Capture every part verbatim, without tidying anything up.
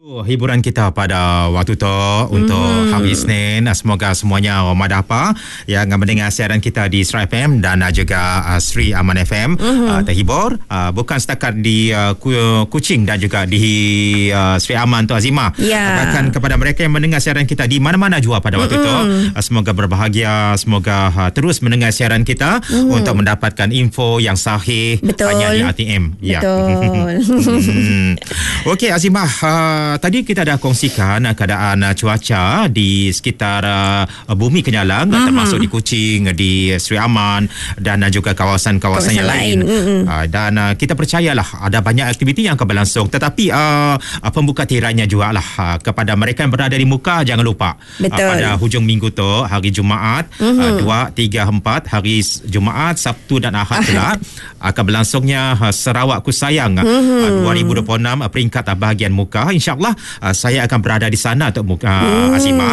Hiburan kita pada waktu tu untuk hmm. hari Isnin. Semoga semuanya ramai apa yang mendengar siaran kita di Sri F M dan juga uh, Sri Aman F M hmm. uh, terhibur. Uh, bukan setakat di uh, Kuching dan juga di uh, Sri Aman tu Azimah. Yeah. Bahkan kepada mereka yang mendengar siaran kita di mana-mana jua pada waktu hmm. tu. Uh, semoga berbahagia. Semoga uh, terus mendengar siaran kita hmm. untuk mendapatkan info yang sahih. Betul. Hanya di R T M. Betul. hmm. Okey Azimah. Uh, Tadi kita dah kongsikan uh, keadaan uh, cuaca di sekitar uh, bumi Kenyalang, uh-huh. termasuk di Kuching, di Sri Aman dan uh, juga kawasan-kawasan yang lain. lain. Uh, dan uh, kita percayalah ada banyak aktiviti yang akan berlangsung. Tetapi uh, uh, pembuka tirainya juga lah uh, kepada mereka yang berada di muka, jangan lupa. Uh, pada hujung minggu tu, hari Jumaat, uh-huh. uh, dua, tiga, empat, hari Jumaat, Sabtu dan Ahad pula akan berlangsungnya uh, Sarawak Ku Sayang uh-huh. uh, dua ribu dua puluh enam uh, peringkat uh, bahagian muka. InsyaAllah Uh, saya akan berada di sana untuk uh, hmm. Azimah.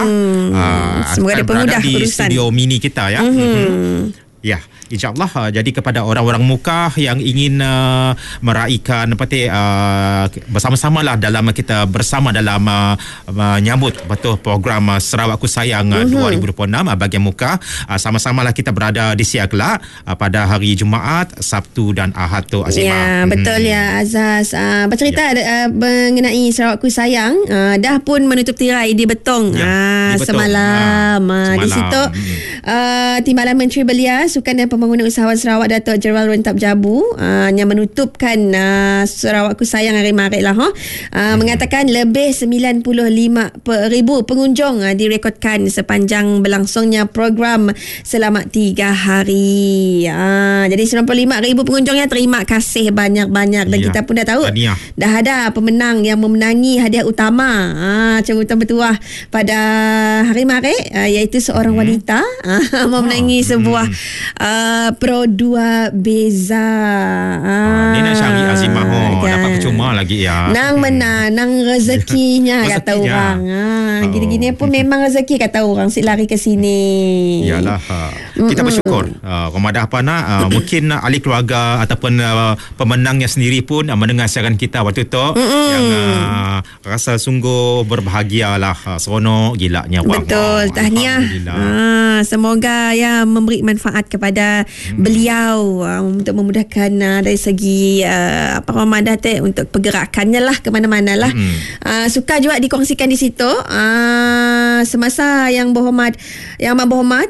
Uh, Semoga dipermudah di urusan studio mini kita ya. Hmm. Hmm. Ya, insyaAllah. Uh, jadi kepada orang-orang muka yang ingin uh, meraihkan seperti uh, bersama-samalah dalam kita bersama dalam uh, menyambut betul program uh, Sarawak Ku Sayang uh, uh-huh. dua ribu dua puluh enam uh, bahagian muka. Uh, sama-samalah kita berada di Siak uh, pada hari Jumaat, Sabtu dan Ahad tu Azimah. Ya, betul hmm. ya Azaz. Uh, bercerita ya. uh, mengenai Sarawak Ku Sayang, uh, dah pun menutup tirai di Betong ya, uh, di Betong. Semalam. Uh, semalam. Di situ uh, Timbalan Menteri Belia Sukan dan Pembangunan Usahawan Sarawak Datuk Jeneral Rentap Jabu uh, yang menutupkan uh, Sarawak Ku Sayang hari Maret lah huh? uh, hmm. mengatakan lebih sembilan puluh lima ribu pengunjung uh, direkodkan sepanjang berlangsungnya program selama tiga hari. Uh, jadi sembilan puluh lima ribu pengunjungnya, terima kasih banyak-banyak dan ya. Kita pun dah tahu Taniah. dah ada pemenang yang memenangi hadiah utama uh, cabutan bertuah pada hari Maret uh, iaitu seorang hmm. wanita uh, memenangi oh. sebuah hmm. Uh, Pro dua Beza. Ah, ni nak cari Azimah oh, kan? Dapat percuma lagi ya. Nang menang, nang rezekinya kata orang. Ah, oh. Gini-gini pun memang rezeki kata orang, si lari ke sini. Yalah. Uh, kita bersyukur. Uh, Ramadan apa nak uh, mungkin ahli keluarga ataupun uh, pemenangnya sendiri pun uh, mendengar siaran kita waktu tu Mm-mm. yang uh, rasa sungguh berbahagialah, uh, seronok gilanya wang. Betul, tahniah. Ah, semoga ya memberi manfaat kepada hmm. beliau uh, untuk memudahkan uh, dari segi uh, apa Ramadan teh untuk pergerakannya lah ke mana-mana lah. Hmm. Uh, suka juga dikongsikan di situ uh, semasa yang berhormat yang amat berhormat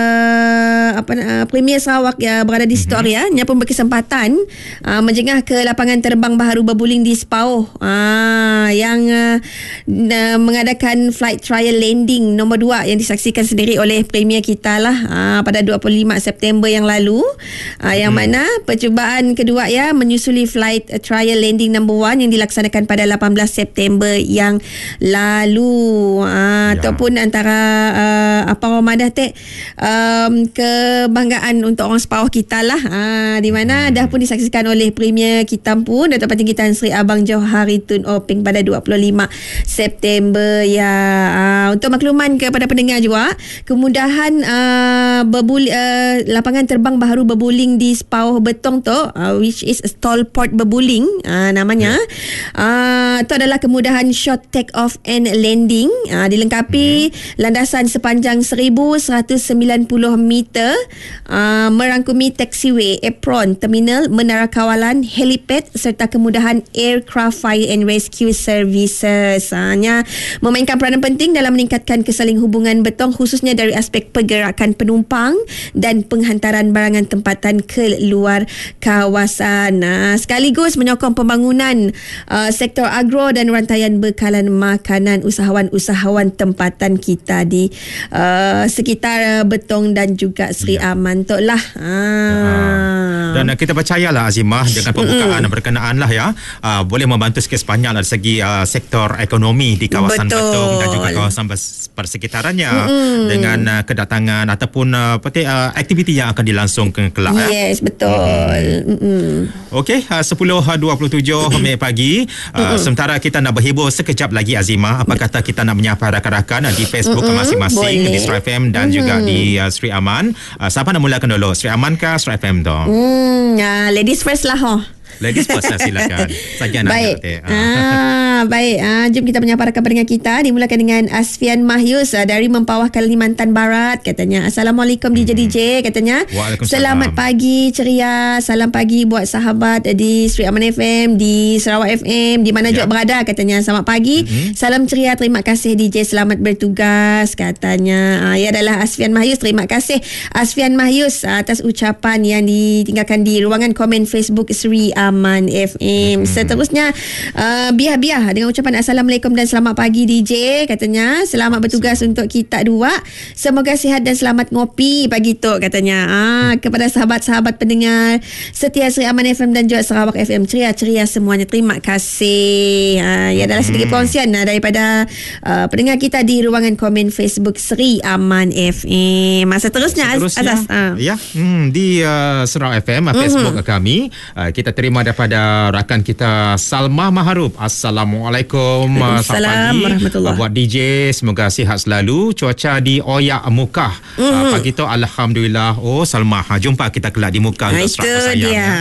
uh, apa uh, Premier Sarawak ya berada di situ area nya pun berkesempatan uh, menjengah ke lapangan terbang baharu berbuling di Sepauh uh, yang uh, uh, mengadakan flight trial landing nombor dua yang disaksikan sendiri oleh Premier kita lah uh, pada dua puluh lima September yang lalu uh, yang hmm. mana percubaan kedua ya menyusuli flight uh, trial landing number one yang dilaksanakan pada lapan belas September yang lalu uh, ya. Ataupun antara uh, apa Ramadan teh um, kebanggaan untuk orang Sepauh kita lah uh, di mana hmm. dah pun disaksikan oleh Premier kita pun Datuk Patinggi Tan Sri Abang Johari Tun Openg pada dua puluh lima September ya. Uh, untuk makluman kepada pendengar juga, kemudahan uh, berbuli, uh, lapangan terbang baharu berbuling di Sepauh Betong tu uh, which is Stallport Berbuling uh, namanya uh, itu adalah kemudahan short take off and landing uh, dilengkapi hmm. landasan sepanjang seribu seratus sembilan puluh meter uh, merangkumi taxiway, apron, terminal, menara kawalan, helipad serta kemudahan aircraft fire and rescue services. Hanya uh, memainkan peranan penting dalam meningkatkan kesaling hubungan Betong khususnya dari aspek pergerakan penumpang dan penghantaran barangan tempatan ke luar kawasan. Nah, sekaligus menyokong pembangunan uh, sektor agro dan rantaian bekalan makanan usahawan-usahawan tempatan kita di uh, sekitar uh, Betong dan juga Sri ya. Aman tu lah. Ah. Dan uh, kita percayalah Azimah dengan pembukaan mm. berkenaan lah ya uh, boleh membantu sikit sebanyak dari segi uh, sektor ekonomi di kawasan Betul. Betong dan juga kawasan persekitarannya mm. dengan uh, kedatangan ataupun uh, peti, uh, aktiviti yang akan dilangsungkan kelak. Yes, ya. Betul. Mm. Okey, uh, sepuluh dua puluh tujuh minit pagi. Uh, sementara kita nak berhibur sekejap lagi Azimah, apa kata kita nak menyapa rakan-rakan uh, di Facebook Mm-mm. masing-masing Boleh. Di Sri F M dan Mm-mm. juga di uh, Sri Aman. Uh, siapa nak mulakan dulu? Sri Aman ke Sri F M tu? Hmm, uh, ladies first lah. Ho. Ladies first lah, silakan. Saja nak Baik. Ah, Ah, baik, ah, jom kita menyapa rakan pendengar kita. Dimulakan dengan Asfian Mahyus ah, dari Mempawah, Kalimantan Barat. Katanya, Assalamualaikum D J D J. Katanya, selamat pagi ceria. Salam pagi buat sahabat di Sri Aman F M, di Sarawak F M, di mana yeah. juga berada. Katanya, selamat pagi. Mm-hmm. Salam ceria. Terima kasih D J. Selamat bertugas. Katanya, ah, ia adalah Asfian Mahyus. Terima kasih Asfian Mahyus ah, atas ucapan yang ditinggalkan di ruangan komen Facebook Sri Aman F M. Mm-hmm. Seterusnya, uh, biar-biar dengan ucapan Assalamualaikum dan selamat pagi D J. Katanya, selamat bertugas untuk kita dua. Semoga sihat dan selamat ngopi pagi tu. Katanya, ah, kepada sahabat-sahabat pendengar setia Sri Aman F M dan juga Sarawak F M, ceria-ceria semuanya. Terima kasih. Ah, ia adalah sedikit perkongsian ah, daripada uh, pendengar kita di ruangan komen Facebook Sri Aman F M. Masa terusnya, Seterusnya Azaz, ah. ya, hmm, di uh, Sarawak F M, uh, Facebook uh-huh. kami, uh, kita terima daripada rakan kita Salma Maharub. Assalamualaikum. Selamat pagi uh, buat D J, semoga sihat selalu. Cuaca di Oyak Mukah uh-huh. uh, pagi tu alhamdulillah. Oh Salma, ha, jumpa kita kelak di Mukah untuk serap sayang ya.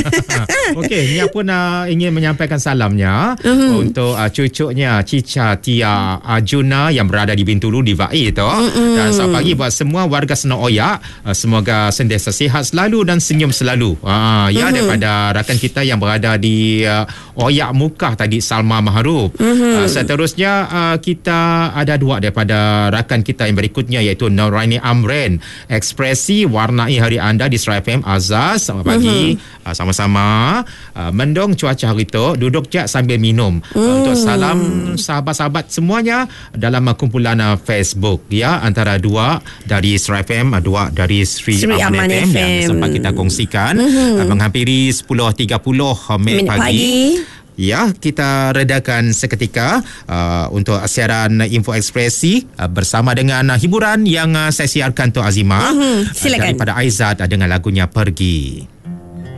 Okey, Nia pun uh, ingin menyampaikan salamnya uh-huh. untuk uh, cucunya Cica Tia Arjuna yang berada di Bintulu di Vai tu. Uh-huh. Dan selamat pagi buat semua warga Senang Oyak, uh, semoga sentiasa sihat selalu dan senyum selalu. Uh, ya uh-huh. daripada rakan kita yang berada di uh, Oyak Mukah tadi, Salma Maharub. Uh-huh. Uh, seterusnya uh, kita ada dua daripada rakan kita yang berikutnya, iaitu Noraini Amren. Ekspresi warnai hari anda di Sri F M. Azaz, selamat pagi. Uh-huh. uh, sama-sama uh, mendung cuaca hari tu, duduk je sambil minum. Uh-huh. uh, untuk salam sahabat-sahabat semuanya dalam uh, kumpulan uh, Facebook ya, antara dua dari Sri F M, uh, dua dari Sri, Sri Aman, Aman F M, F M yang sempat kita kongsikan. Uh-huh. uh, menghampiri sepuluh tiga puluh minit pagi, pagi. Ya, kita redakan seketika uh, untuk siaran Info Ekspresi uh, bersama dengan uh, hiburan yang uh, saya siarkan tu Azimah. Uh-huh. Silakan. Uh, daripada Aizat uh, dengan lagunya Pergi.